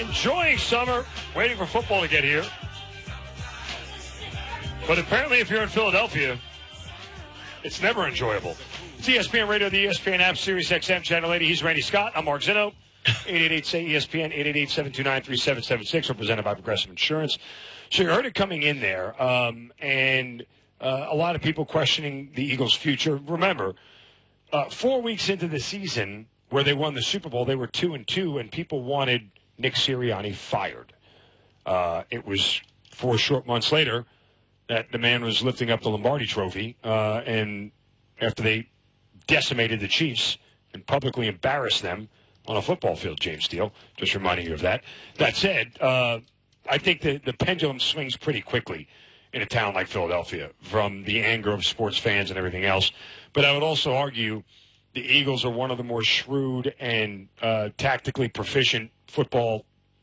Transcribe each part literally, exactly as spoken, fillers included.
enjoying summer, waiting for football to get here. But apparently if you're in Philadelphia, it's never enjoyable. It's E S P N Radio, the E S P N app, Sirius X M, Channel eighty. He's Randy Scott. I'm Mark Zinno. eight eight eight, S A Y, E S P N, eight eight eight, seven two nine, three seven seven six, represented by Progressive Insurance. So you heard it coming in there, um, and uh, a lot of people questioning the Eagles' future. Remember, uh, four weeks into the season where they won the Super Bowl, they were two and two, and people wanted Nick Sirianni fired. Uh, it was four short months later that the man was lifting up the Lombardi Trophy, uh, and after they decimated the Chiefs and publicly embarrassed them on a football field, James Steele, just reminding you of that. That said, uh, I think the, the pendulum swings pretty quickly in a town like Philadelphia from the anger of sports fans and everything else. But I would also argue the Eagles are one of the more shrewd and uh, tactically proficient football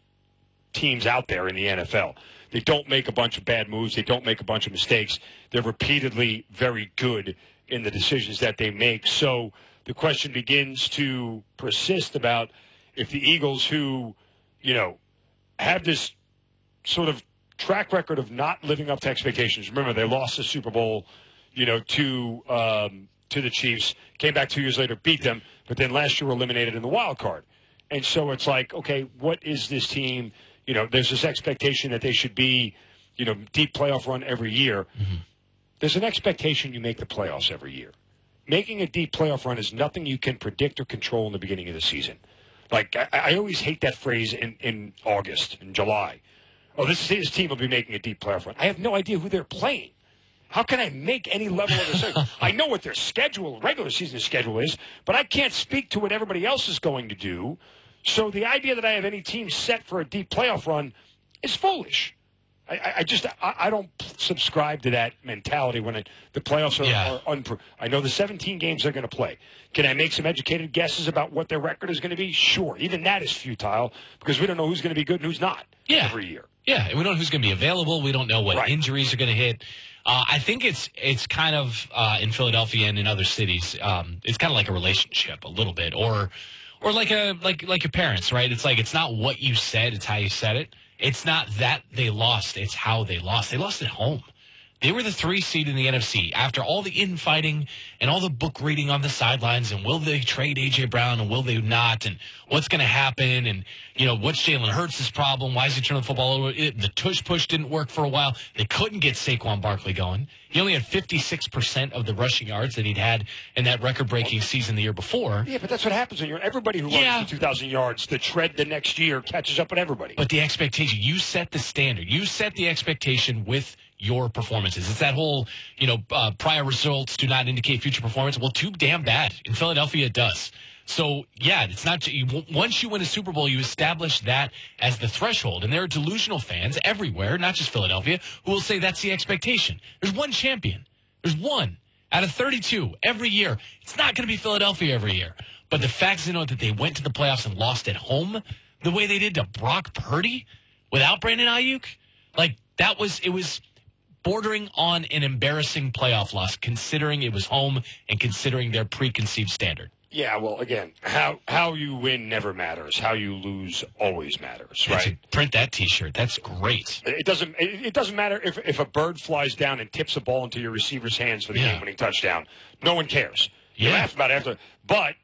teams out there in the N F L. They don't make a bunch of bad moves. They don't make a bunch of mistakes. They're repeatedly very good in the decisions that they make. So the question begins to persist about if the Eagles, who, you know, have this sort of track record of not living up to expectations. Remember, they lost the Super Bowl, you know, to um, to the Chiefs, came back two years later, beat them, but then last year were eliminated in the wild card. And so it's like, okay, what is this team? You know, there's this expectation that they should be, you know, deep playoff run every year. Mm-hmm. There's an expectation you make the playoffs every year. Making a deep playoff run is nothing you can predict or control in the beginning of the season. Like, I, I always hate that phrase in, in August, in July. Oh, this, this team will be making a deep playoff run. I have no idea who they're playing. How can I make any level of decision? I know what their schedule, regular season schedule is, but I can't speak to what everybody else is going to do. So the idea that I have any team set for a deep playoff run is foolish. I, I just I, I don't subscribe to that mentality when it, the playoffs are, yeah. are unpro- I know the seventeen games they're going to play. Can I make some educated guesses about what their record is going to be? Sure. Even that is futile because we don't know who's going to be good and who's not yeah. every year. Yeah, and we don't know who's going to be available. We don't know what right. injuries are going to hit. Uh, I think it's it's kind of uh, in Philadelphia and in other cities. Um, it's kind of like a relationship a little bit, or or like a like like your parents, right? It's like it's not what you said; it's how you said it. It's not that they lost; it's how they lost. They lost at home. They were the three seed in the N F C after all the infighting and all the book reading on the sidelines. And will they trade A J Brown and will they not? And what's going to happen? And, you know, what's Jalen Hurts' problem? Why is he turning the football over? It, the tush push didn't work for a while. They couldn't get Saquon Barkley going. He only had fifty-six percent of the rushing yards that he'd had in that record-breaking season the year before. Yeah, but that's what happens when you're everybody who yeah. runs for two thousand yards. The tread the next year catches up with everybody. But the expectation, you set the standard. You set the expectation with your performances. It's that whole, you know, uh, prior results do not indicate future performance. Well, too damn bad. In Philadelphia, it does. So, yeah, it's not you, once you win a Super Bowl, you establish that as the threshold. And there are delusional fans everywhere, not just Philadelphia, who will say that's the expectation. There's one champion. There's one out of thirty-two every year. It's not going to be Philadelphia every year. But the fact is, you know, that they went to the playoffs and lost at home the way they did to Brock Purdy without Brandon Ayuk, like that was, it was bordering on an embarrassing playoff loss, considering it was home and considering their preconceived standard. Yeah, well, again, how how you win never matters. How you lose always matters, right? Print that T-shirt. That's great. It doesn't it, it doesn't matter if, if a bird flies down and tips a ball into your receiver's hands for the yeah. game-winning touchdown. No one cares. You yeah. laugh about it after. But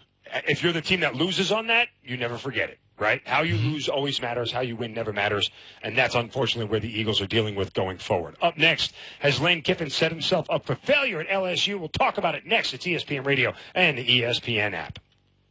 if you're the team that loses on that, you never forget it. Right? How you lose always matters. How you win never matters. And that's unfortunately where the Eagles are dealing with going forward. Up next, has Lane Kiffin set himself up for failure at L S U? We'll talk about it next. It's E S P N Radio and the E S P N app.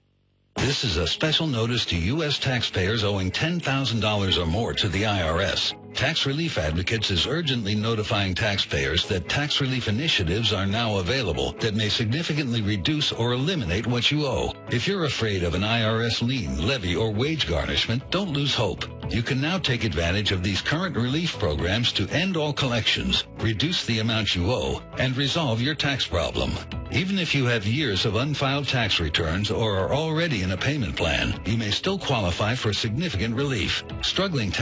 This is a special notice to U S taxpayers owing ten thousand dollars or more to the I R S. Tax Relief Advocates is urgently notifying taxpayers that tax relief initiatives are now available that may significantly reduce or eliminate what you owe. If you're afraid of an I R S lien, levy, or wage garnishment, don't lose hope. You can now take advantage of these current relief programs to end all collections, reduce the amount you owe, and resolve your tax problem. Even if you have years of unfiled tax returns or are already in a payment plan, you may still qualify for significant relief. Struggling